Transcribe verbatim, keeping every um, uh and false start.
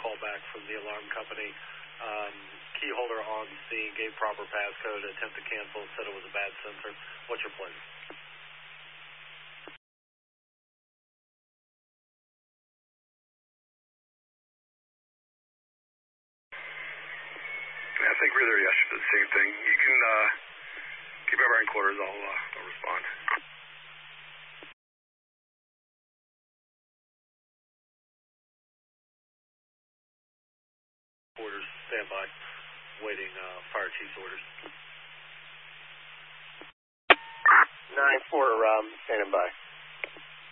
call back from the alarm company. Um, key holder on scene, gave proper passcode, attempt to cancel, said it was a bad sensor. What's your plan? I think really I should do the same thing. You can uh, keep everyone in quarters. I'll, uh, I'll respond. Orders, stand by, waiting uh, fire chief's orders. nine four, um, standing by.